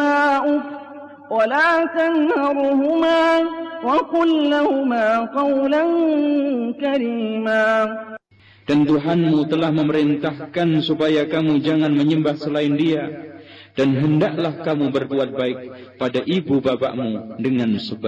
لهما أف ولا تنهرهما وقل لهما قولا كريما. Dan Tuhanmu telah memerintahkan supaya kamu jangan menyembah selain Dia, dan hendaklah kamu berbuat baik pada ibu bapakmu dengan sebaik